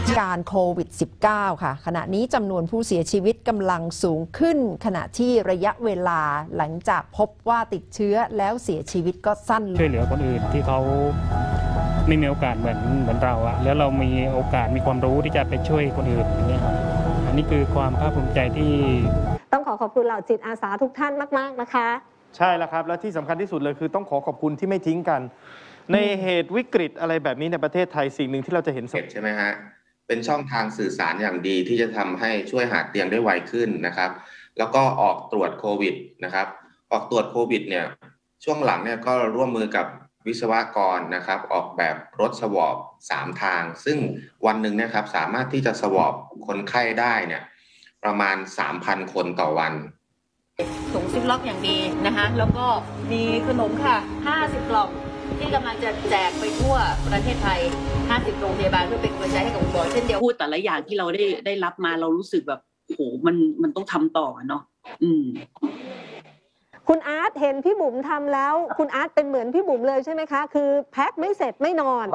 การโควิด -19 ค่ะขณะนี้จำนวนผู้เสียชีวิตกำลังสูงขึ้นขณะที่ระยะเวลาหลังจากพบว่าติดเชื้อแล้วเสียชีวิตก็สั้นช่วยเหลือคนอื่นที่เขาไม่มีโอกาสเหมือนเราอะแล้วเรามีโอกาสมีความรู้ที่จะไปช่วยคนอื่นอย่างเงี้ยครับอันนี้คือความภาคภูมิใจที่ต้องขอบคุณเหล่าจิตอาสาทุกท่านมากๆนะคะใช่แล้วครับและที่สำคัญที่สุดเลยคือต้องขอบคุณที่ไม่ทิ้งกันในเหตุวิกฤตอะไรแบบนี้ในประเทศไทยสิ่งหนึ่งที่เราจะเห็นใช่ไหมฮะเป็นช่องทางสื่อสารอย่างดีที่จะทำให้ช่วยหาเตียงได้ไวขึ้นนะครับแล้วก็ออกตรวจโควิดนะครับออกตรวจโควิดเนี่ยช่วงหลังเนี่ยก็ร่วมมือกับวิศวกรนะครับออกแบบรถสวอป3 ทางซึ่งวันหนึ่งนะครับสามารถที่จะสวอปคนไข้ได้เนี่ยประมาณ 3,000 คนต่อวันถุงซิปล็อกอย่างดีนะคะแล้วก็มีขนมค่ะ50 กล่องที่กำลังจะแจกไปทั่วประเทศไทย50 โรงพยาบาลเพื่อเป็นกำลังใจให้กับคุณบอยเช่นเดียวพูดแต่ละอย่างที่เราได้รับมาเรารู้สึกแบบโอ้โหมันต้องทำต่อเนาะคุณอาร์ตเห็นพี่บุ๋มทำแล้วคุณอาร์ตเป็นเหมือนพี่บุ๋มเลยใช่ไหมคะคือแพ็คไม่เสร็จไม่นอน